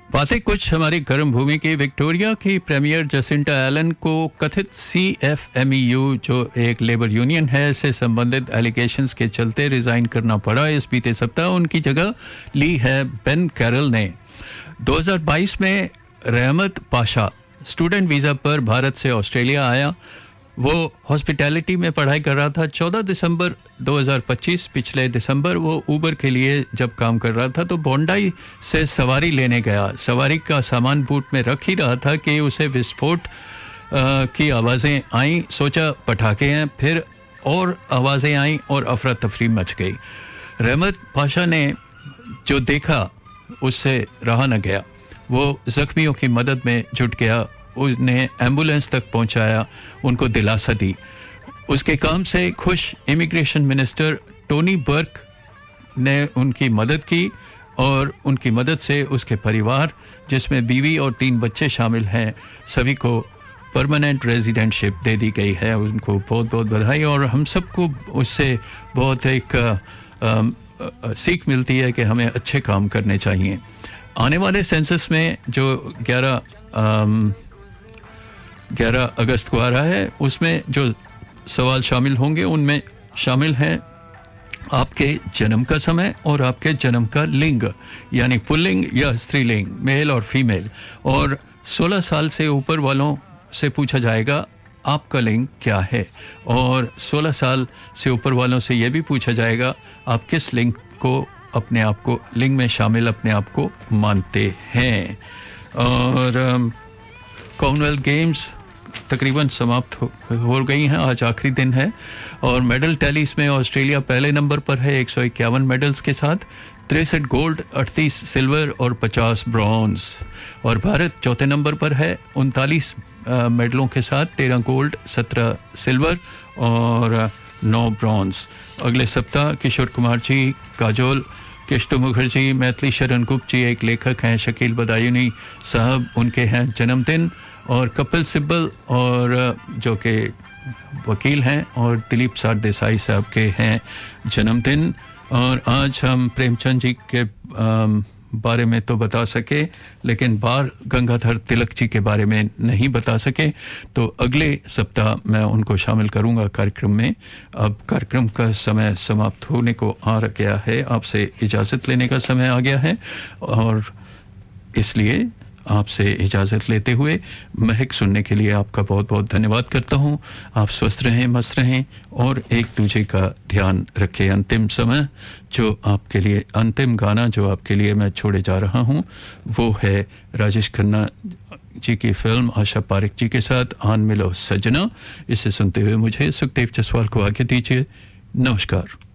बातें कुछ हमारी गर्म भूमि की। विक्टोरिया की प्रीमियर जसिंटा एलन को कथित CFMEU जो एक लेबर यूनियन है से संबंधित एलिगेशंस के चलते रिजाइन करना पड़ा। इस बीते सप्ताह उनकी जगह ली है बेन कैरल ने। 2022 में रहमत पाशा स्टूडेंट वीज़ा पर भारत से ऑस्ट्रेलिया आया। वो हॉस्पिटैलिटी में पढ़ाई कर रहा था। 14 दिसंबर 2025 पिछले दिसंबर वो ऊबर के लिए जब काम कर रहा था तो बोंडाई से सवारी लेने गया। सवारी का सामान बूट में रख ही रहा था कि उसे विस्फोट की आवाज़ें आईं। सोचा पटाखे हैं, फिर और आवाज़ें आईं और अफरा तफरी मच गई। रहमत पाशा ने जो देखा उससे रहा न गया। वो ज़ख्मियों की मदद में जुट गया, उन्हें एम्बुलेंस तक पहुंचाया, उनको दिलासा दी। उसके काम से खुश इमिग्रेशन मिनिस्टर टोनी बर्क ने उनकी मदद की और उनकी मदद से उसके परिवार, जिसमें बीवी और 3 बच्चे शामिल हैं, सभी को परमानेंट रेजिडेंटशिप दे दी गई है। उनको बहुत बहुत बधाई और हम सबको उससे बहुत एक सीख मिलती है कि हमें अच्छे काम करने चाहिए। आने वाले सेंसस में जो 11 अगस्त को आ रहा है, उसमें जो सवाल शामिल होंगे उनमें शामिल हैं आपके जन्म का समय और आपके जन्म का लिंग, यानी पुल्लिंग या स्त्रीलिंग, मेल और फीमेल। और 16 साल से ऊपर वालों से पूछा जाएगा आपका लिंग क्या है, और 16 साल से ऊपर वालों से यह भी पूछा जाएगा आप किस लिंग को अपने आप को लिंग में शामिल अपने आप को मानते हैं। और कॉमनवेल्थ गेम्स तकरीबन समाप्त हो गई हैं। आज आखिरी दिन है और मेडल टैलीज में ऑस्ट्रेलिया पहले नंबर पर है 151 मेडल्स के साथ, 63 गोल्ड, 38 सिल्वर और 50 ब्रॉन्ज। और भारत चौथे नंबर पर है 39 मेडलों के साथ, 13 गोल्ड, 17 सिल्वर और 9 ब्रॉन्ज। अगले सप्ताह किशोर कुमार जी, काजोल, केशटू मुखर्जी, मैथिली शरण गुप्त जी एक लेखक हैं, शकील बदायूनी साहब उनके हैं जन्मदिन, और कपिल सिब्बल और जो कि वकील हैं, और दिलीप सरदेसाई साहब के हैं जन्मदिन। और आज हम प्रेमचंद जी के बारे में तो बता सके, लेकिन बाल गंगाधर तिलक जी के बारे में नहीं बता सके, तो अगले सप्ताह मैं उनको शामिल करूंगा कार्यक्रम में। अब कार्यक्रम का समय समाप्त होने को आ गया है, आपसे इजाज़त लेने का समय आ गया है, और इसलिए आपसे इजाज़त लेते हुए महक सुनने के लिए आपका बहुत बहुत धन्यवाद करता हूं। आप स्वस्थ रहें, मस्त रहें और एक दूसरे का ध्यान रखें। अंतिम समय जो आपके लिए, अंतिम गाना जो आपके लिए मैं छोड़े जा रहा हूं, वो है राजेश खन्ना जी की फिल्म आशा पारेख जी के साथ आन मिलो सजना। इसे सुनते हुए मुझे सुखदेव जसवाल को आगे दीजिए। नमस्कार।